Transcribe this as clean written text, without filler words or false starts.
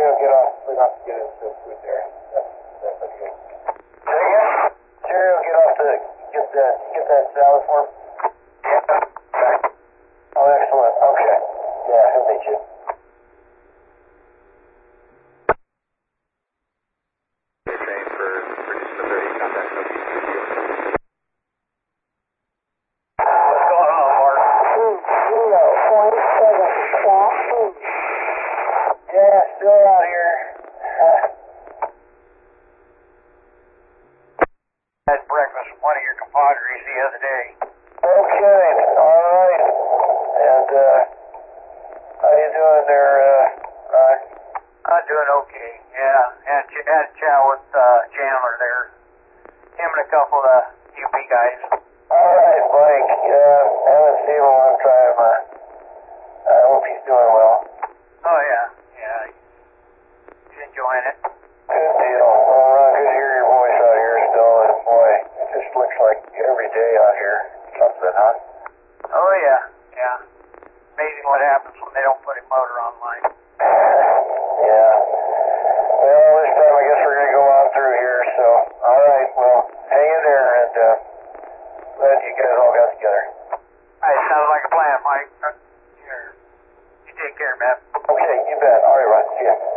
Cheerio, get off. We're not to get into the food there. That's okay. Say again? Cheerio, get that salad for him. Oh, excellent. Okay. Yeah, he'll meet you. Yeah, still out here. Had breakfast with one of your compadres the other day. Okay, all right. And how you doing there, Ryan? I'm doing okay. Yeah, had a chat with Chandler there. Him and a couple of the UP guys. All right, Mike. Yeah, haven't seen him in a long time. I hope he's doing well. Oh yeah. Enjoying it. Good deal. Well, good to hear your voice out here still. And boy, it just looks like every day out here something, huh? Oh yeah. Amazing what happens when they don't put a motor online. Yeah. Well, this time I guess we're gonna go on through here. So, all right. Well, hang in there, and glad you guys all got together. All right, sounds like a plan, Mike. Here. You take care, man. Okay, you bet. All right, Ron. See ya.